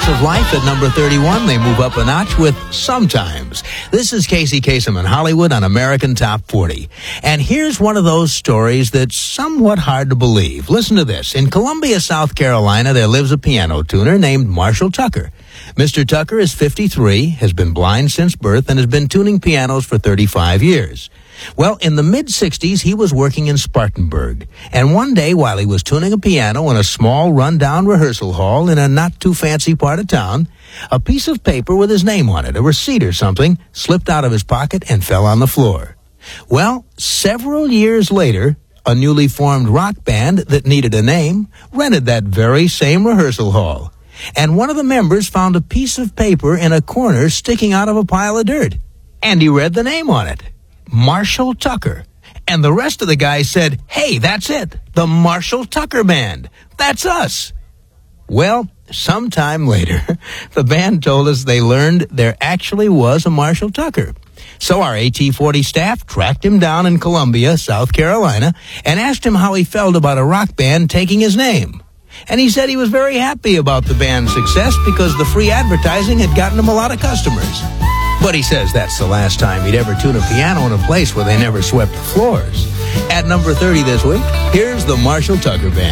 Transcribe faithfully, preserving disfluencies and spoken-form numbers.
Facts of Life. At number thirty-one, they move up a notch with Sometimes. This is Casey Kasem in Hollywood on American Top forty. And here's one of those stories that's somewhat hard to believe. Listen to this. In Columbia, South Carolina, there lives a piano tuner named Marshall Tucker. Mister Tucker is fifty-three, has been blind since birth, and has been tuning pianos for thirty-five years. Well, in the mid-sixties, he was working in Spartanburg. And one day, while he was tuning a piano in a small, run-down rehearsal hall in a not-too-fancy part of town, a piece of paper with his name on it, a receipt or something, slipped out of his pocket and fell on the floor. Well, several years later, a newly formed rock band that needed a name rented that very same rehearsal hall. And one of the members found a piece of paper in a corner sticking out of a pile of dirt. And he read the name on it. Marshall Tucker. And the rest of the guys said, "Hey, that's it. The Marshall Tucker Band. That's us." Well, sometime later, the band told us they learned there actually was a Marshall Tucker. So our A T forty staff tracked him down in Columbia, South Carolina, and asked him how he felt about a rock band taking his name. And he said he was very happy about the band's success because the free advertising had gotten him a lot of customers. But he says that's the last time he'd ever tune a piano in a place where they never swept the floors. At number thirty this week, here's the Marshall Tucker Band.